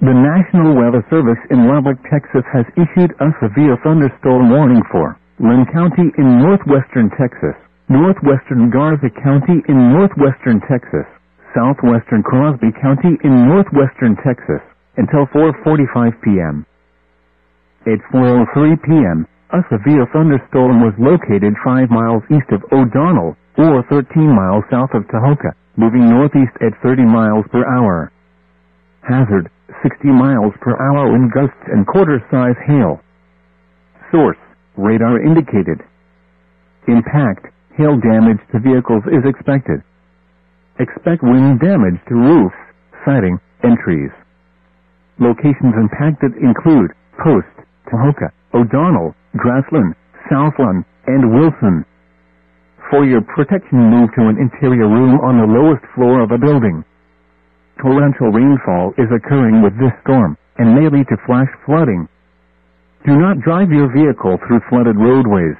The National Weather Service in Lubbock, Texas has issued a severe thunderstorm warning for Lynn County in northwestern Texas, northwestern Garza County in northwestern Texas, southwestern Crosby County in northwestern Texas, until 4:45 p.m. At 4:03 p.m., a severe thunderstorm was located 5 miles east of O'Donnell, or 13 miles south of Tahoka, moving northeast at 30 miles per hour. Hazard, 60 miles per hour wind gusts and quarter-size hail. Source, radar indicated. Impact, hail damage to vehicles is expected. Expect wind damage to roofs, siding, and trees. Locations impacted include Post, Tahoka, O'Donnell, Grassland, Southland, and Wilson. For your protection, move to an interior room on the lowest floor of a building. Torrential rainfall is occurring with this storm and may lead to flash flooding. Do not drive your vehicle through flooded roadways.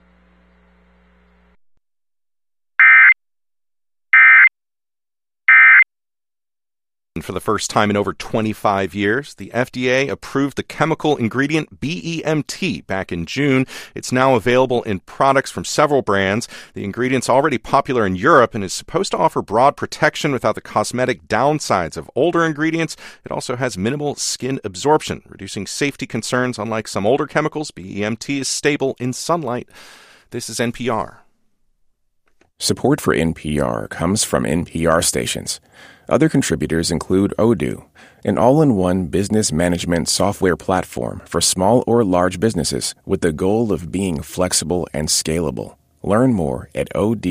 For the first time in over 25 years, the FDA approved the chemical ingredient BEMT back in June. It's now available in products from several brands. The ingredient's already popular in Europe and is supposed to offer broad protection without the cosmetic downsides of older ingredients. It also has minimal skin absorption, reducing safety concerns. Unlike some older chemicals, BEMT is stable in sunlight. This is NPR. Support for NPR comes from NPR stations. Other contributors include Odoo, an all-in-one business management software platform for small or large businesses with the goal of being flexible and scalable. Learn more at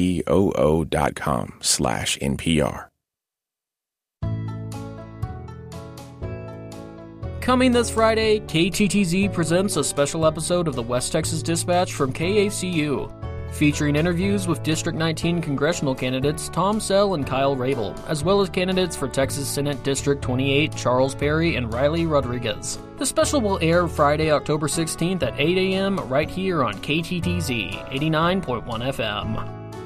odoo.com/NPR. Coming this Friday, KTTZ presents a special episode of the West Texas Dispatch from KACU, featuring interviews with District 19 congressional candidates Tom Sell and Kyle Rabel, as well as candidates for Texas Senate District 28 Charles Perry and Riley Rodriguez. The special will air Friday, October 16th at 8 a.m. right here on KTTZ 89.1 FM.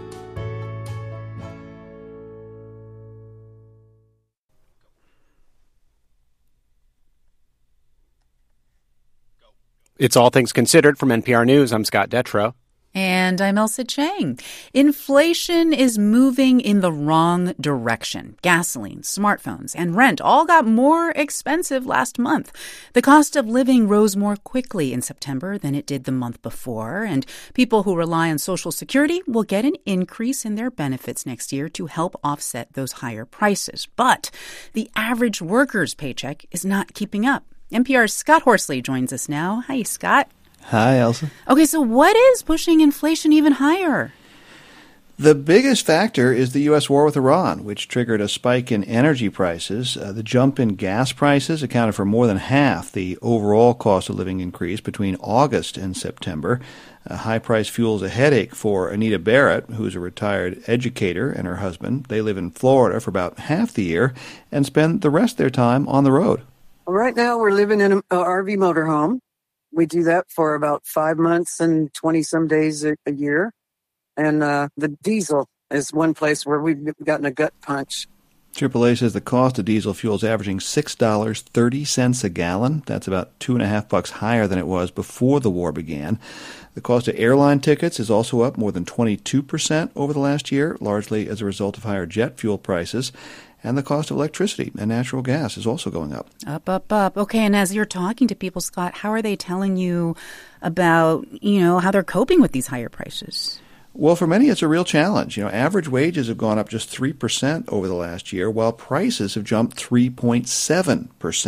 It's All Things Considered from NPR News. I'm Scott Detrow. And I'm Elsa Chang. Inflation is moving in the wrong direction. Gasoline, smartphones, and rent all got more expensive last month. The cost of living rose more quickly in September than it did the month before, and people who rely on Social Security will get an increase in their benefits next year to help offset those higher prices. But the average worker's paycheck is not keeping up. NPR's Scott Horsley joins us now. Hi, Scott. Hi, Elsa. Okay, so what is pushing inflation even higher? The biggest factor is the U.S. war with Iran, which triggered a spike in energy prices. The jump in gas prices accounted for more than half the overall cost of living increase between August and September. High-priced fuel is a headache for Anita Barrett, who's a retired educator, and her husband. They live in Florida for about half the year and spend the rest of their time on the road. Right now, we're living in an RV motorhome. We do that for about 5 months and 20-some days a year. And the diesel is one place where we've gotten a gut punch. AAA says the cost of diesel fuel is averaging $6.30 a gallon. That's about $2.50 higher than it was before the war began. The cost of airline tickets is also up more than 22% over the last year, largely as a result of higher jet fuel prices. And the cost of electricity and natural gas is also going up. Up. Okay, and as you're talking to people, Scott, how are they telling you about, how they're coping with these higher prices? Well, for many, it's a real challenge. Average wages have gone up just 3% over the last year, while prices have jumped 3.7%.